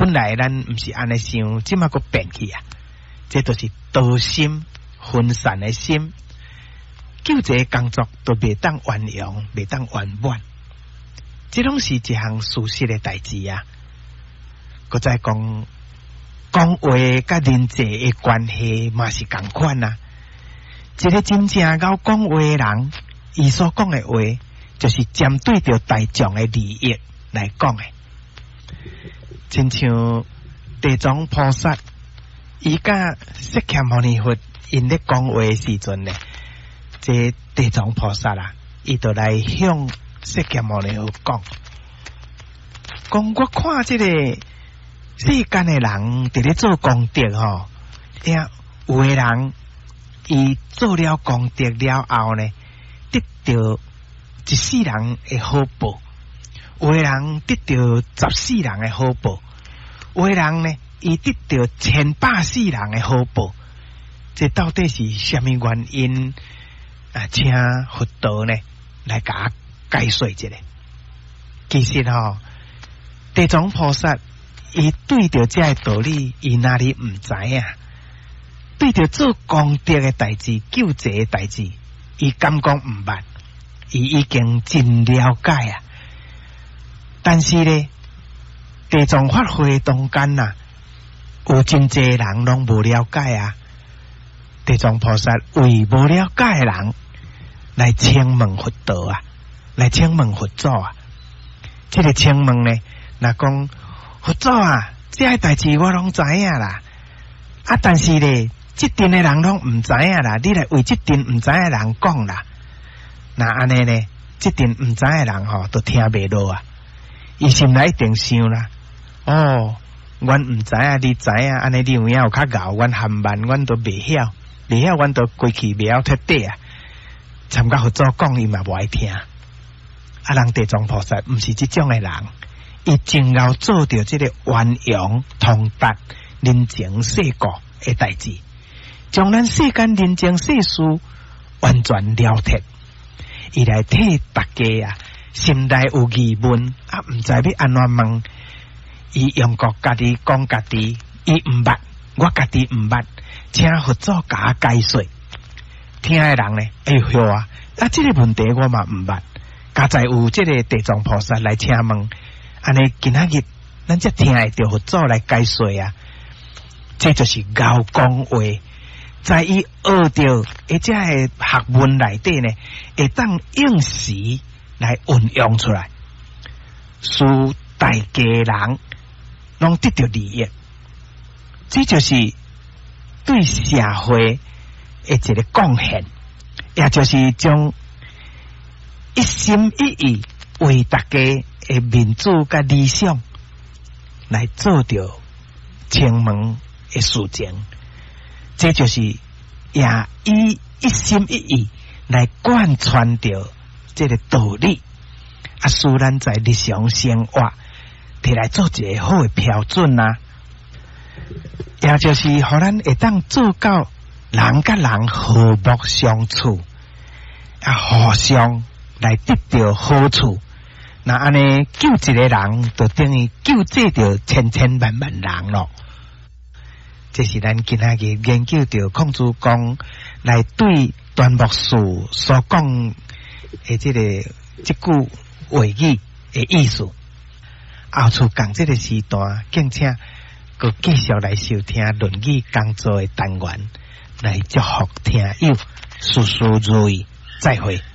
本来咱唔是安尼想，即马个变去啊，这都是道心分散的心，救济工作都未当完用，未当完满，这拢是一项事实的代志啊。搁再讲话甲人际的关系嘛是共款啊。一个真正够讲话的人，伊所讲的话，就是针对着大众的利益来讲的。亲像地藏菩萨，伊甲释迦牟尼佛因咧讲话的时阵呢，这地藏菩萨啊，伊就来向释迦牟尼佛讲，我看这个世间的人伫咧做功德吼，有的人伊做了功德了后呢，得到一世人的好报；有的人得到14人的好报；有的人呢，伊得到1000世人的好报。这到底是什么原因啊？请佛陀呢来甲我解说一下。其实地藏菩萨伊对着这个道理，伊哪里唔知啊？对着做功德的代志、救济的代志，伊敢讲唔捌？伊已经真了解啊。但是呢，地藏法会中间啊，有真济人拢无了解啊。地藏菩萨为无了解的人来请问佛陀啊，来请问佛祖啊。这个请问呢，若讲佛祖啊，这个代志我拢知影啦。啊，但是呢，这阵的人拢唔知影啦，你来为这阵唔知的人讲啦。那安尼呢，这阵唔知的人都听袂落啊。伊心内一定想啦，阮唔知啊，你知啊，安尼你有影有较熬，阮含慢，阮都袂晓，阮都过去袂晓彻底啊。参加佛祖讲，伊嘛无爱听。啊，人地藏菩萨唔是这种的人，伊真要做到这个圆融通达人情世故的代志，将咱世间人情世事完全了脱。伊来替大家啊，心内有疑问啊，唔知要安怎问，伊用国家己讲家己，伊唔捌，我家己唔捌，请佛祖甲我解说。听的人呢，哎呦啊，这个问题我嘛唔捌，加在有这个地藏菩萨来请问，安尼今仔日咱才听会着佛祖来解说啊，这就是高讲话。在伊学着而且的学问内底呢，会当应时来运用出来，使大家人拢得到利益。这就是对社会的一个贡献，也就是将一心一意为大家的民主甲理想来做着请问的事情。这就是也以一心一意来贯穿着这个道理，啊，使咱在日常生活摕来做一个好的标准啊，也就是互咱会当做到人甲人和睦相处，啊，互相来得到好处。那安尼救一个人，就等于救济着千千万万人咯。这是咱今仔日研究着孔子讲来对端木树所讲的这句话语的意思。后处讲这个时段，敬请佮继续来收听《论语》讲座的单元，来祝福听友事事如意，再会。